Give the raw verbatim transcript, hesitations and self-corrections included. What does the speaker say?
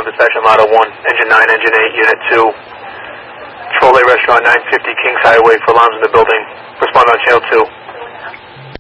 Alarm Dispatch Model one, Engine nine, Engine eight, Unit two. Chipotle Restaurant, nine fifty Kings Highway for alarms in the building. Respond on Channel two.